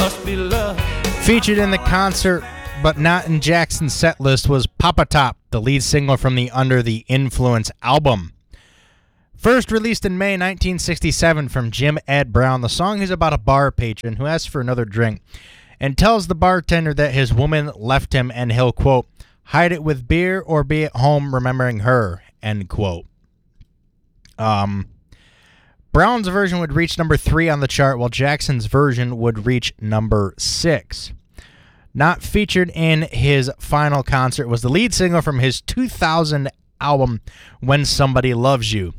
must be love. Featured in the concert but not in Jackson's set list was Papa Top, the lead single from the Under the Influence album. First released in May 1967 from Jim Ed Brown, the song is about a bar patron who asks for another drink and tells the bartender that his woman left him and he'll, quote, hide it with beer or be at home remembering her, end quote. Brown's version would reach number 3 on the chart, while Jackson's version would reach number 6. Not featured in his final concert was the lead single from his 2000 album, When Somebody Loves You.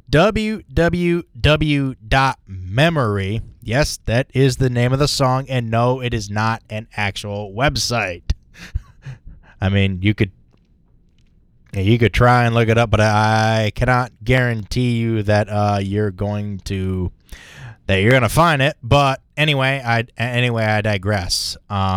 www.memory. Yes, that is the name of the song, and no, it is not an actual website. I mean, you could try and look it up, but I cannot guarantee you that you're going to find it. But anyway, I digress.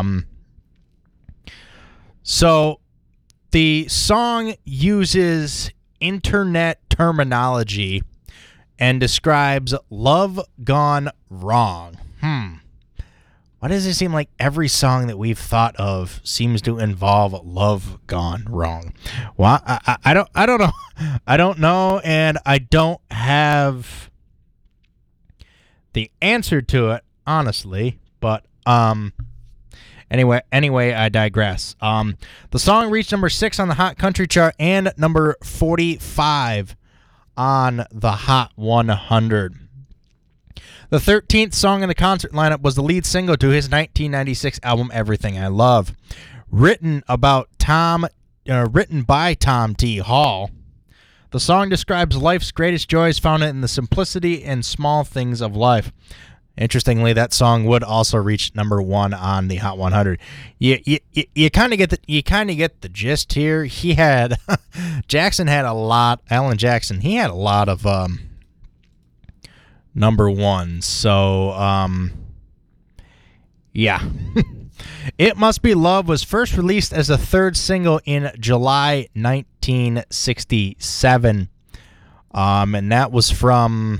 So the song uses internet terminology and describes love gone wrong. Why does it seem like every song that we've thought of seems to involve love gone wrong? Well, I don't know. I don't know, and I don't have the answer to it, honestly. But anyway, I digress. The song reached number 6 on the Hot Country chart and number 45 on the Hot 100. The 13th song in the concert lineup was the lead single to his 1996 album Everything I Love. Written by Tom T. Hall, the song describes life's greatest joys found in the simplicity and small things of life. Interestingly, that song would also reach number 1 on the Hot 100. You kind of get the gist here. He had Jackson had a lot. Alan Jackson, he had a lot of number 1. So yeah. It Must Be Love was first released as a third single in July 1967. And that was from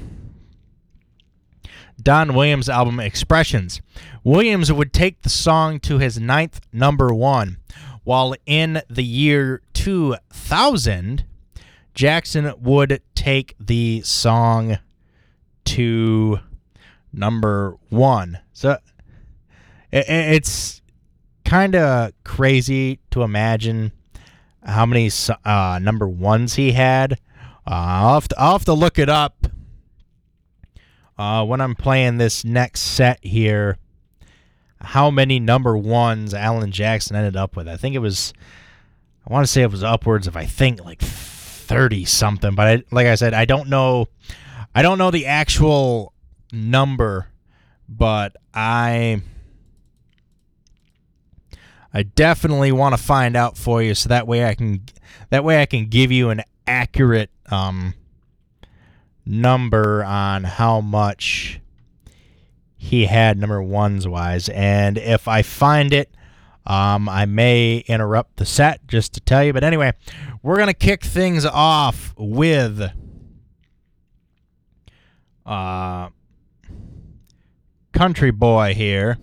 Don Williams' album Expressions. Williams would take the song to his 9th number 1, while in the year 2000, Jackson would take the song to number 1. So it's kind of crazy to imagine how many number 1s he had. I'll have to look it up when I'm playing this next set here, how many number 1s Alan Jackson ended up with. I want to say it was upwards of, I think, like 30 something, but like I said, I don't know the actual number, but I definitely want to find out for you, so that way I can give you an accurate number on how much he had number 1s wise. And if I find it, I may interrupt the set just to tell you. But anyway, we're gonna kick things off with Country Boy here,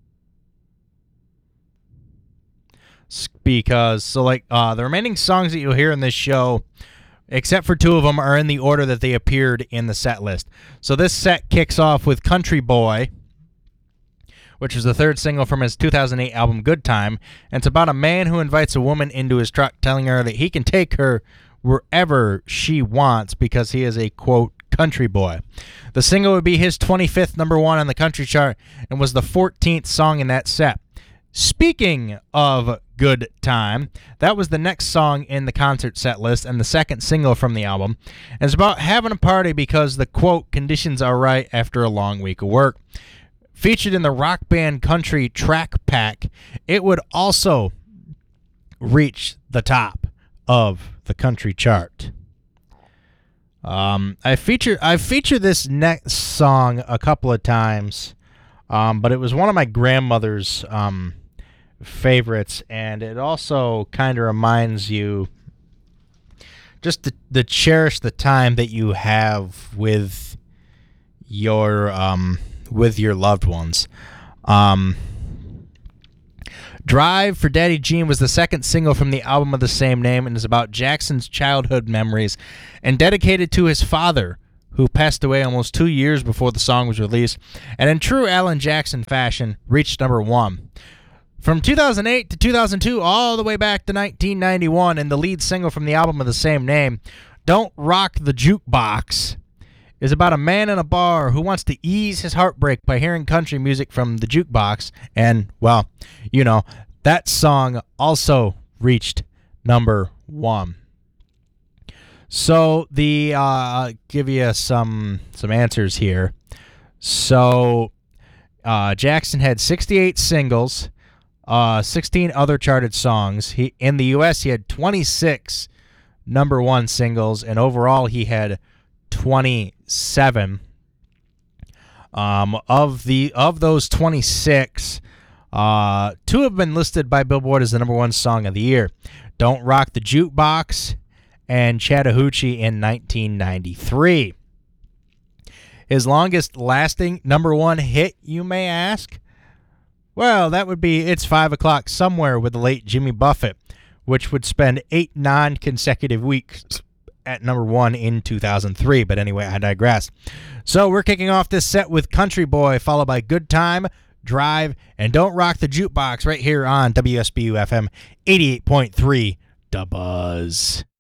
because the remaining songs that you'll hear in this show, except for 2 of them, are in the order that they appeared in the set list. So this set kicks off with Country Boy, which is the third single from his 2008 album Good Time, and it's about a man who invites a woman into his truck, telling her that he can take her wherever she wants because he is a, quote, country boy. The single would be his 25th number 1 on the country chart and was the 14th song in that set. Speaking of Good Time, that was the next song in the concert set list and the second single from the album. And it's about having a party because the, quote, conditions are right after a long week of work. Featured in the Rock Band Country Track Pack, it would also reach the top of the country chart. I featured this next song a couple of times, but it was one of my grandmother's favorites, and it also kind of reminds you just to cherish the time that you have with your loved ones. Drive for Daddy Gene was the second single from the album of the same name and is about Jackson's childhood memories and dedicated to his father, who passed away almost 2 years before the song was released, and in true Alan Jackson fashion, reached number 1. From 2008 to 2002, all the way back to 1991, and the lead single from the album of the same name, Don't Rock the Jukebox, is about a man in a bar who wants to ease his heartbreak by hearing country music from the jukebox, and, well, you know, that song also reached number 1. So give you some answers here. So Jackson had 68 singles, 16 other charted songs. In the U.S. he had 26 number 1 singles, and overall he had 27. Of those 26, 2 have been listed by Billboard as the number 1 song of the year: "Don't Rock the Jukebox" and "Chattahoochee" in 1993. His longest lasting number 1 hit, you may ask? Well, that would be "It's 5 O'Clock Somewhere" with the late Jimmy Buffett, which would spend 8 non-consecutive weeks at number 1 in 2003. But anyway, I digress. So we're kicking off this set with Country Boy, followed by Good Time, Drive, and Don't Rock the Jukebox right here on WSBU FM 88.3 Da Buzz.